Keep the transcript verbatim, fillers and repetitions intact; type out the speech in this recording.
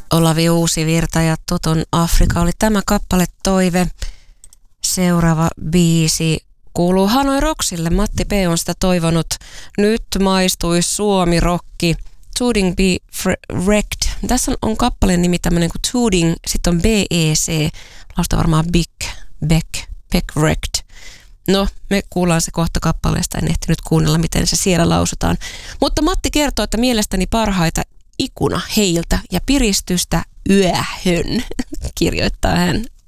Olavi Uusivirta ja Toton Afrika oli tämä kappale Toive. Seuraava biisi kuuluu Hanoi Rocksille. Matti P. on sitä toivonut. Nyt maistui Suomi-rokki. Tooting Be Wrecked. Tässä on, on kappaleen nimi tämmöinen kuin Tooting, sitten on B E C. Lausta varmaan Big, Beck, Beck Wrecked. No, me kuullaan se kohta kappaleesta. En ehtinyt kuunnella, miten se siellä lausutaan. Mutta Matti kertoo, että mielestäni parhaita ikuna heiltä ja piristystä yöhön, kirjoittaa hän.